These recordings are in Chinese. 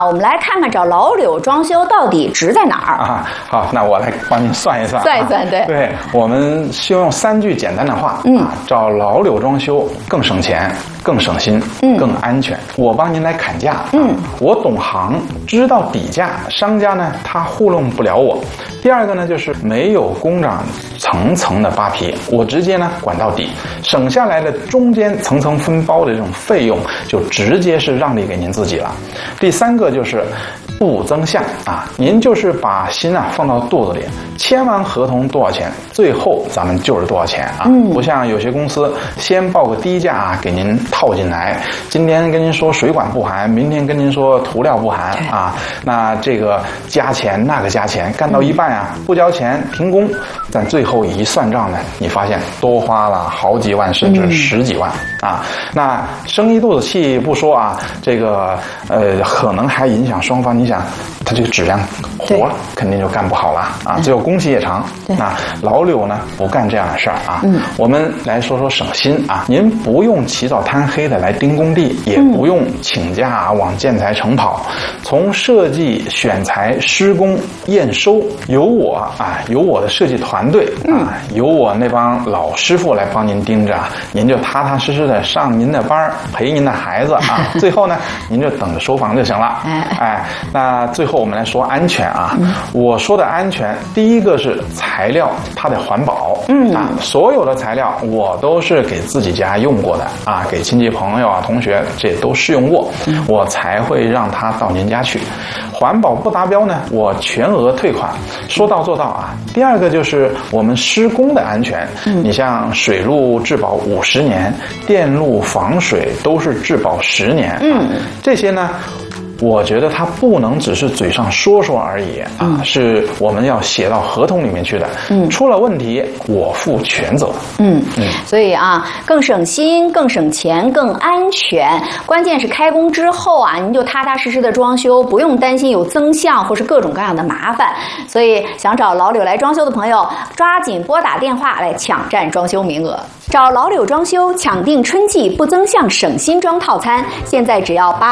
我们来看看找老柳装修到底值在哪儿啊？好，那我来帮您算一算。 算一算，对。 对，我们就用3句简单的话找老柳装修更省钱、更省心、更安全。我帮您来砍价，我懂行，知道底价，商家呢他糊弄不了我。第二个呢就是没有工长层层的扒皮，我直接呢管到底，省下来的中间层层分包的这种费用就直接是让利给您自己了。第三个就是不增项啊，您就是把心放到肚子里，签完合同多少钱，最后咱们就是多少钱啊。不像有些公司先报个低价给您套进来，今天跟您说水管不含，明天跟您说涂料不含啊，那这个加钱那个加钱，干到一半不交钱停工，但最后一算账呢，你发现多花了好几万甚至10几万啊。那生一肚子气不说啊，这个可能还影响双方，你想他这个质量活肯定就干不好了啊，最后工期也长。那老柳呢不干这样的事儿啊。我们来说说省心啊，您不用起早贪黑的来盯工地，也不用请假往建材城跑，从设计、选材、施工、验收，有我的设计团队有我那帮老师傅来帮您盯着，您就踏踏实实的上您的班，陪您的孩子啊。最后呢，您就等着收房就行了。那最后我们来说安全啊。我说的安全，第一个是材料，它得环保。所有的材料我都是给自己家用过的啊，给亲戚朋友同学这都试用过，我才会让他到您家去。环保不达标呢，我全额退款，说到做到啊。第二个就是我们施工的安全，你像水路质保50年，电路防水都是质保10年这些呢我觉得它不能只是嘴上说说而已啊，是我们要写到合同里面去的。出了问题我负全责。 所以更省心、更省钱、更安全。关键是开工之后您就踏踏实实的装修，不用担心有增项或是各种各样的麻烦。所以想找老柳来装修的朋友，抓紧拨打电话来抢占装修名额。找老柳装修抢定春季不增项省心装套餐，现在只要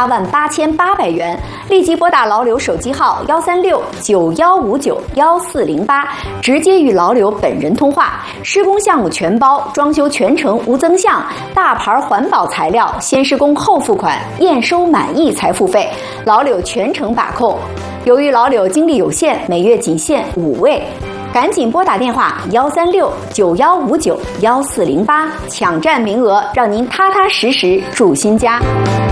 88800元，立即拨打老柳手机号13691591408，直接与老柳本人通话。施工项目全包，装修全程无增项，大牌环保材料，先施工后付款，验收满意才付费，老柳全程把控。由于老柳精力有限，每月仅限5位。赶紧拨打电话13691591408，抢占名额，让您踏踏实实住新家。